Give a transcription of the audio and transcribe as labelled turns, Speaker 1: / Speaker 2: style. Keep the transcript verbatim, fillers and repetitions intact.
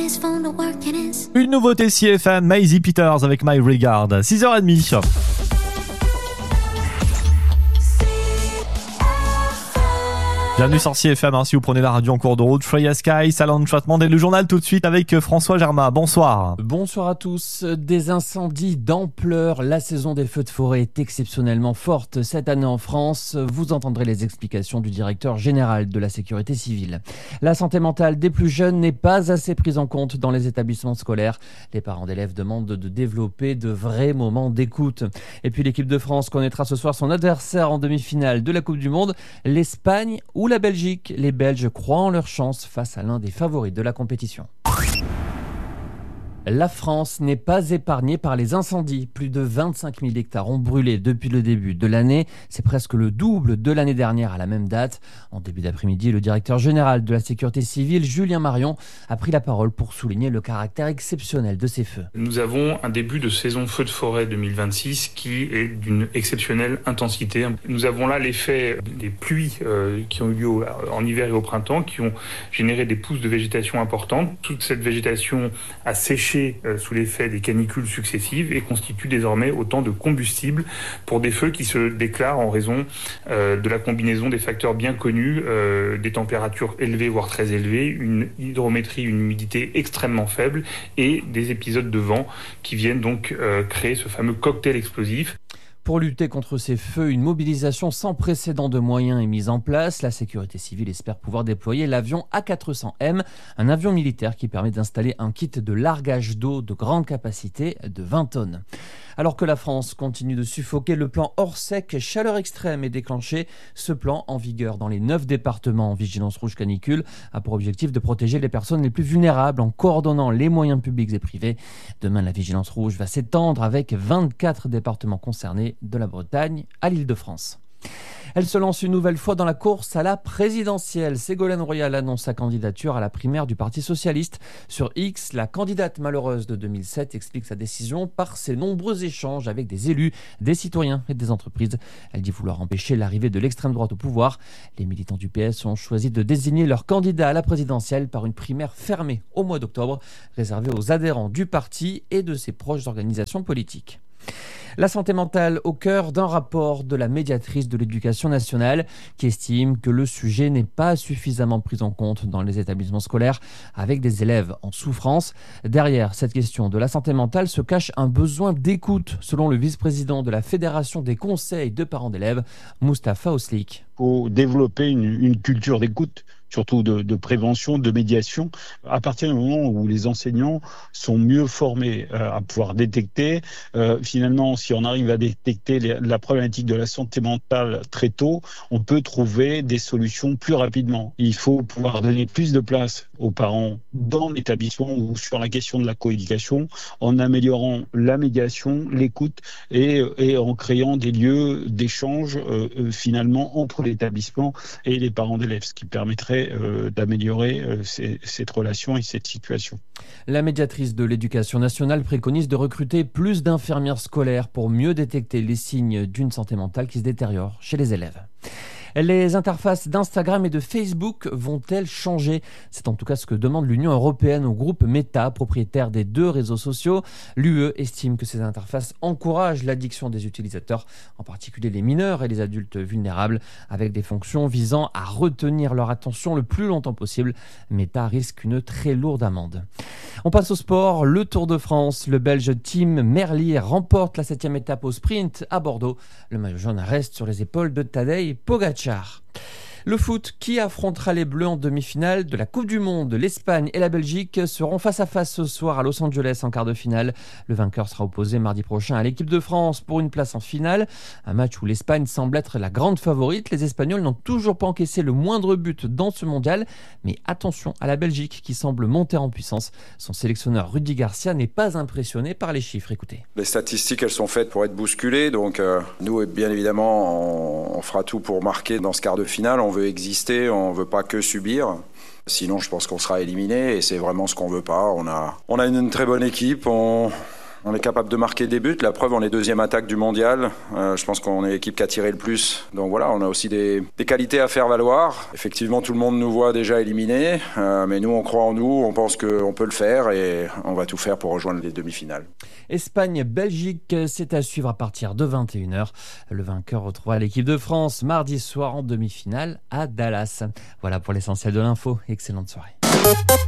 Speaker 1: Une nouveauté C F M, Maisie Peters avec My Regard, six heures trente. Bienvenue sur C F M, hein, si vous prenez la radio en cours de route. Freya Sky, Salon Traitement et le journal tout de suite avec François Germain. Bonsoir.
Speaker 2: Bonsoir à tous. Des incendies d'ampleur. La saison des feux de forêt est exceptionnellement forte cette année en France. Vous entendrez les explications du directeur général de la sécurité civile. La santé mentale des plus jeunes n'est pas assez prise en compte dans les établissements scolaires. Les parents d'élèves demandent de développer de vrais moments d'écoute. Et puis l'équipe de France connaîtra ce soir son adversaire en demi-finale de la Coupe du Monde, l'Espagne ou la Belgique. Les Belges croient en leur chance face à l'un des favoris de la compétition. La France n'est pas épargnée par les incendies. Plus de vingt-cinq mille hectares ont brûlé depuis le début de l'année. C'est presque le double de l'année dernière à la même date. En début d'après-midi, le directeur général de la sécurité civile, Julien Marion, a pris la parole pour souligner le caractère exceptionnel de ces feux.
Speaker 3: Nous avons un début de saison feu de forêt deux mille vingt-six qui est d'une exceptionnelle intensité. Nous avons là l'effet des pluies euh, qui ont eu lieu en hiver et au printemps, qui ont généré des pousses de végétation importantes. Toute cette végétation a séché sous l'effet des canicules successives et constitue désormais autant de combustible pour des feux qui se déclarent en raison euh, de la combinaison des facteurs bien connus, euh, des températures élevées voire très élevées, une hydrométrie, une humidité extrêmement faible et des épisodes de vent qui viennent donc euh, créer ce fameux cocktail explosif.
Speaker 2: Pour lutter contre ces feux, une mobilisation sans précédent de moyens est mise en place. La sécurité civile espère pouvoir déployer l'avion A quatre cents M, un avion militaire qui permet d'installer un kit de largage d'eau de grande capacité de vingt tonnes. Alors que la France continue de suffoquer, le plan Orsec chaleur extrême est déclenché. Ce plan, en vigueur dans les neuf départements en vigilance rouge canicule, a pour objectif de protéger les personnes les plus vulnérables en coordonnant les moyens publics et privés. Demain, la vigilance rouge va s'étendre avec vingt-quatre départements concernés, de la Bretagne à l'Île-de-France. Elle se lance une nouvelle fois dans la course à la présidentielle. Ségolène Royal annonce sa candidature à la primaire du Parti Socialiste. Sur X, la candidate malheureuse de deux mille sept explique sa décision par ses nombreux échanges avec des élus, des citoyens et des entreprises. Elle dit vouloir empêcher l'arrivée de l'extrême droite au pouvoir. Les militants du P S ont choisi de désigner leur candidat à la présidentielle par une primaire fermée au mois d'octobre, réservée aux adhérents du parti et de ses proches organisations politiques. La santé mentale au cœur d'un rapport de la médiatrice de l'éducation nationale qui estime que le sujet n'est pas suffisamment pris en compte dans les établissements scolaires avec des élèves en souffrance. Derrière cette question de la santé mentale se cache un besoin d'écoute, selon le vice-président de la Fédération des conseils de parents d'élèves, Moustapha Oslik.
Speaker 4: Il faut développer une, une culture d'écoute, surtout de, de prévention, de médiation, à partir du moment où les enseignants sont mieux formés euh, à pouvoir détecter. Euh, finalement, si on arrive à détecter les, la problématique de la santé mentale très tôt, on peut trouver des solutions plus rapidement. Il faut pouvoir donner plus de place aux parents dans l'établissement ou sur la question de la coéducation, en améliorant la médiation, l'écoute et, et en créant des lieux d'échange euh, finalement entre l'établissement et les parents d'élèves, ce qui permettrait Euh, d'améliorer euh, ces, cette relation et cette situation.
Speaker 2: La médiatrice de l'éducation nationale préconise de recruter plus d'infirmières scolaires pour mieux détecter les signes d'une santé mentale qui se détériore chez les élèves. Les interfaces d'Instagram et de Facebook vont-elles changer ? C'est en tout cas ce que demande l'Union européenne au groupe Meta, propriétaire des deux réseaux sociaux. L'U E estime que ces interfaces encouragent l'addiction des utilisateurs, en particulier les mineurs et les adultes vulnérables, avec des fonctions visant à retenir leur attention le plus longtemps possible. Meta risque une très lourde amende. On passe au sport. Le Tour de France. Le Belge Tim Merlier remporte la septième étape au sprint à Bordeaux. Le maillot jaune reste sur les épaules de Tadej Pogačar. Le foot, qui affrontera les Bleus en demi-finale de la Coupe du Monde? L'Espagne et la Belgique seront face à face ce soir à Los Angeles en quart de finale. Le vainqueur sera opposé mardi prochain à l'équipe de France pour une place en finale. Un match où l'Espagne semble être la grande favorite. Les Espagnols n'ont toujours pas encaissé le moindre but dans ce mondial. Mais attention à la Belgique qui semble monter en puissance. Son sélectionneur Rudi Garcia n'est pas impressionné par les chiffres. Écoutez.
Speaker 5: Les statistiques, elles sont faites pour être bousculées. Donc euh, nous, bien évidemment, on, on fera tout pour marquer dans ce quart de finale. On veut exister, on veut pas que subir. Sinon, je pense qu'on sera éliminé et c'est vraiment ce qu'on veut pas. On a, on a une, une très bonne équipe. On, On est capable de marquer des buts. La preuve, on est deuxième attaque du mondial. Euh, je pense qu'on est l'équipe qui a tiré le plus. Donc voilà, on a aussi des, des qualités à faire valoir. Effectivement, tout le monde nous voit déjà éliminés. Euh, mais nous, on croit en nous. On pense qu'on peut le faire et on va tout faire pour rejoindre les demi-finales.
Speaker 2: Espagne-Belgique, c'est à suivre à partir de vingt et une heures. Le vainqueur retrouvera l'équipe de France mardi soir en demi-finale à Dallas. Voilà pour l'essentiel de l'info. Excellente soirée.